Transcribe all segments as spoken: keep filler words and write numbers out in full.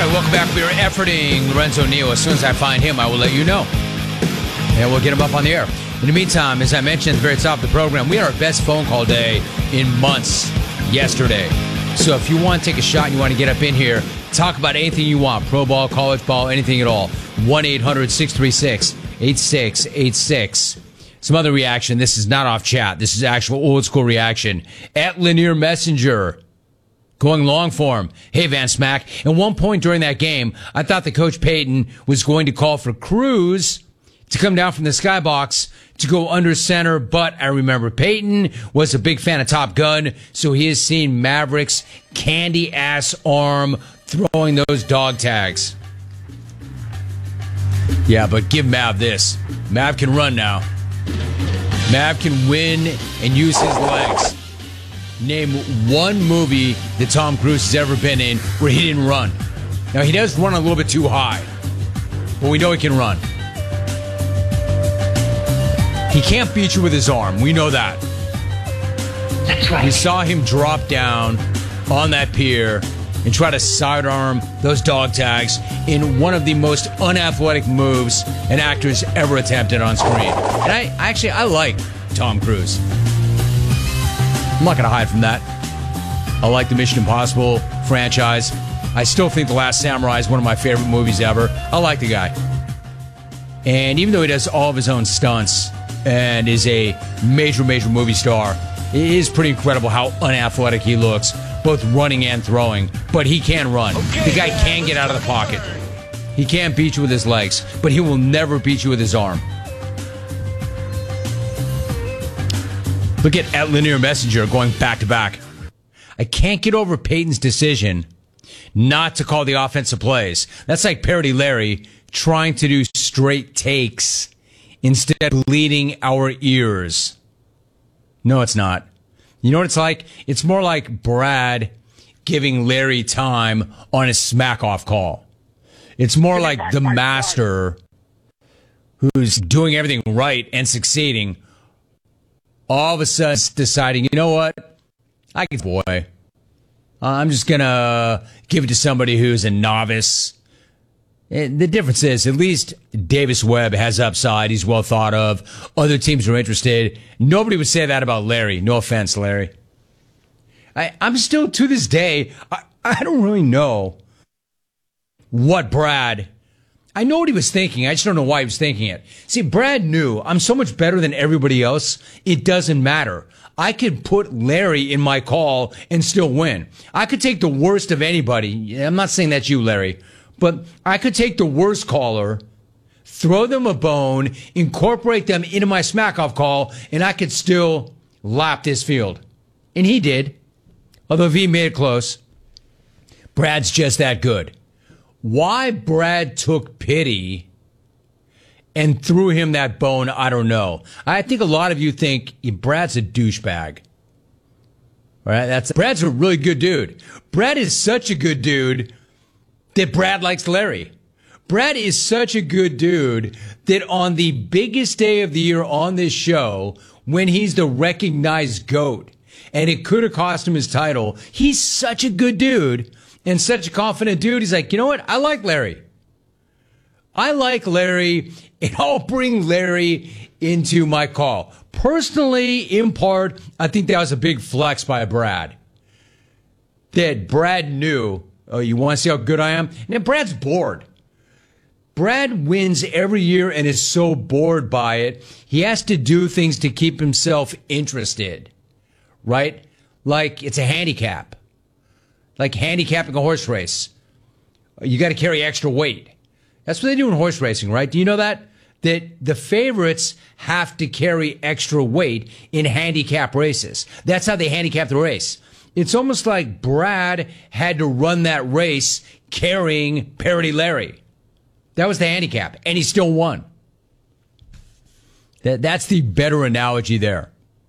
right, welcome back. We are efforting Lorenzo Neal. As soon as I find him, I will let you know. And we'll get him up on the air. In the meantime, as I mentioned at the very top of the program, we had our best phone call day in months yesterday. So if you want to take a shot and you want to get up in here, talk about anything you want, pro ball, college ball, anything at all, one eight hundred six three six eight six eight six. Some other reaction. This is not off chat. This is actual old school reaction. At Linear Messenger. Going long form. Hey, Van Smack. At one point during that game, I thought that Coach Payton was going to call for Cruz to come down from the skybox to go under center, but I remember Payton was a big fan of Top Gun, so he has seen Maverick's candy-ass arm throwing those dog tags. Yeah, but give Mav this. Mav can run now. Mav can win and use his legs. Name one movie that Tom Cruise has ever been in where he didn't run. Now, he does run a little bit too high, but we know he can run. He can't beat you with his arm. We know that. That's right. We saw him drop down on that pier and try to sidearm those dog tags in one of the most unathletic moves an actor's ever attempted on screen. And I actually, I like Tom Cruise. I'm not going to hide from that. I like the Mission Impossible franchise. I still think The Last Samurai is one of my favorite movies ever. I like the guy. And even though he does all of his own stunts and is a major, major movie star, it is pretty incredible how unathletic he looks, both running and throwing. But he can run. Okay, the guy can get out of the pocket. He can't beat you with his legs, but he will never beat you with his arm. Look at, at Linear Messenger going back to back. I can't get over Peyton's decision not to call the offensive plays. That's like Parody Larry trying to do straight takes instead of bleeding our ears. No, it's not. You know what it's like? It's more like Brad giving Larry time on his smack-off call. It's more like the master who's doing everything right and succeeding, all of a sudden deciding, you know what? I can, boy. I'm just going to give it to somebody who's a novice. And the difference is, at least Davis Webb has upside. He's well thought of. Other teams are interested. Nobody would say that about Larry. No offense, Larry. I, I'm still, to this day, I, I don't really know what Brad... I know what he was thinking. I just don't know why he was thinking it. See, Brad knew I'm so much better than everybody else. It doesn't matter. I could put Larry in my call and still win. I could take the worst of anybody. I'm not saying that's you, Larry, but I could take the worst caller, throw them a bone, incorporate them into my smack-off call, and I could still lap this field. And he did. Although V made it close. Brad's just that good. Why Brad took pity and threw him that bone, I don't know. I think a lot of you think Brad's a douchebag. All right, that's Brad's a really good dude. Brad is such a good dude that Brad likes Larry. Brad is such a good dude that on the biggest day of the year on this show, when he's the recognized GOAT, and it could have cost him his title, he's such a good dude. And such a confident dude, he's like, you know what? I like Larry. I like Larry, and I'll bring Larry into my call. Personally, in part, I think that was a big flex by Brad. That Brad knew, oh, you want to see how good I am? And then Brad's bored. Brad wins every year and is so bored by it, he has to do things to keep himself interested. Right? Like it's a handicap. Like handicapping a horse race. You got to carry extra weight. That's what they do in horse racing, right? Do you know that? That the favorites have to carry extra weight in handicap races. That's how they handicap the race. It's almost like Brad had to run that race carrying Parody Larry. That was the handicap, and he still won. That, that's the better analogy there.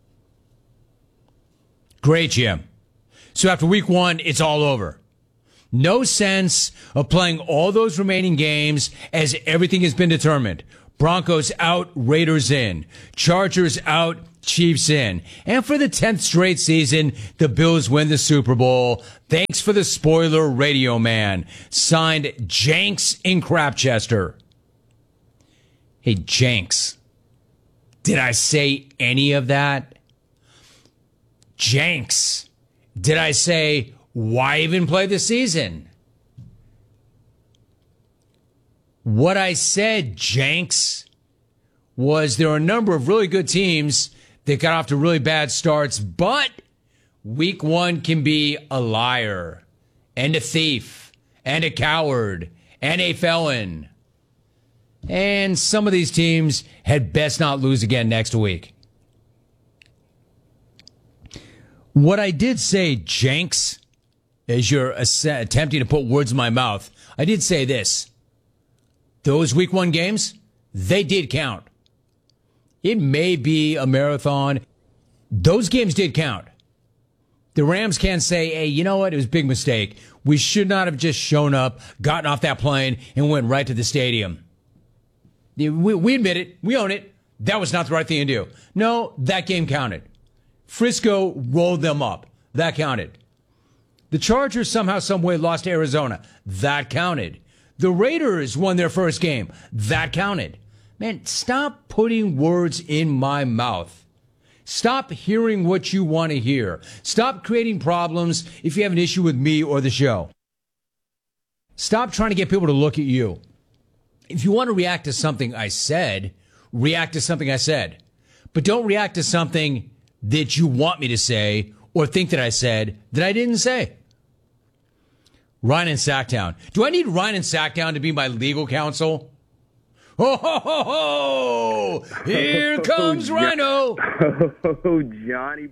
Great, Jim. So after week one, it's all over. No sense of playing all those remaining games as everything has been determined. Broncos out, Raiders in. Chargers out, Chiefs in. And for the tenth straight season, the Bills win the Super Bowl. Thanks for the spoiler, Radio Man. Signed, Jenks in Crapchester. Hey, Jenks. Did I say any of that? Jenks. Did I say, why even play the season? What I said, Jenks, was there are a number of really good teams that got off to really bad starts, but week one can be a liar and a thief and a coward and a felon. And some of these teams had best not lose again next week. What I did say, Jenks, as you're attempting to put words in my mouth, I did say this. Those week one games, they did count. It may be a marathon. Those games did count. The Rams can't say, hey, you know what? It was a big mistake. We should not have just shown up, gotten off that plane, and went right to the stadium. We, we admit it. We own it. That was not the right thing to do. No, that game counted. Frisco rolled them up. That counted. The Chargers somehow, some way lost to Arizona. That counted. The Raiders won their first game. That counted. Man, stop putting words in my mouth. Stop hearing what you want to hear. Stop creating problems if you have an issue with me or the show. Stop trying to get people to look at you. If you want to react to something I said, react to something I said. But don't react to something that you want me to say or think that I said that I didn't say. Ryan in Sacktown. Do I need Ryan in Sacktown to be my legal counsel? Ho, ho, ho, ho! Here comes oh, Rhino! Oh, Johnny.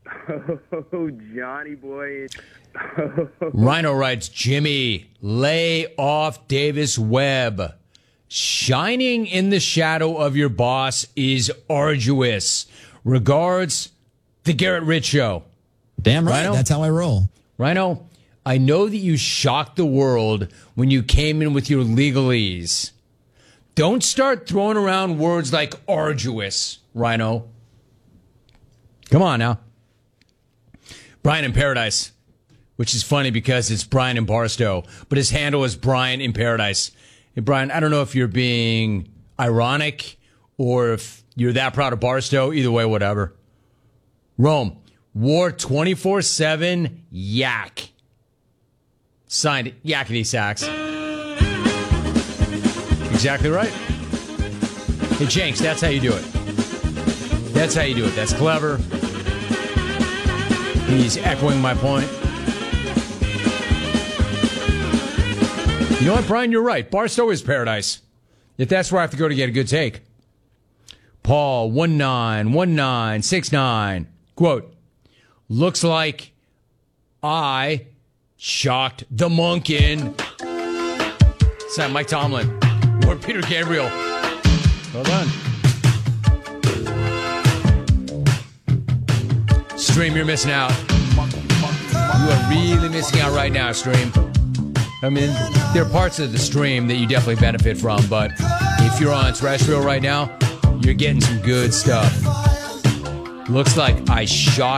Oh, Johnny boy. Rhino writes, Jimmy, lay off Davis Webb. Shining in the shadow of your boss is arduous. Regards, the Garrett Rich Show. Damn right, Rhino? That's how I roll. Rhino, I know that you shocked the world when you came in with your legalese. Don't start throwing around words like arduous, Rhino. Come on now. Brian in Paradise, which is funny because it's Brian in Barstow, but his handle is Brian in Paradise. Hey, Brian, I don't know if you're being ironic or if you're that proud of Barstow. Either way, whatever. Rome, War twenty-four seven, Yak. Signed, Yakety Sax. Exactly right. Hey, Jenks, that's how you do it. That's how you do it. That's clever. He's echoing my point. You know what, Brian? You're right. Barstow is paradise. If that's where I have to go to get a good take. Paul, one nine one nine six nine. Quote, looks like I shocked the monkin. Sam, Mike Tomlin. Or Peter Gabriel. Well done. Stream, you're missing out. You are really missing out right now, Stream. I mean, there are parts of the stream that you definitely benefit from, but if you're on terrestrial right now, you're getting some good stuff. Looks like I shocked